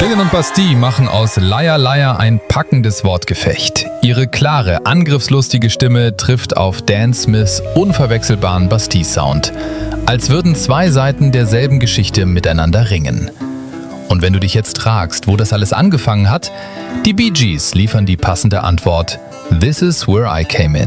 Dylan und Bastille machen aus Liar Liar ein packendes Wortgefecht. Ihre klare, angriffslustige Stimme trifft auf Dan Smiths unverwechselbaren Bastille-Sound. Als würden zwei Seiten derselben Geschichte miteinander ringen. Und wenn du dich jetzt fragst, wo das alles angefangen hat, die Bee Gees liefern die passende Antwort: This is where I came in.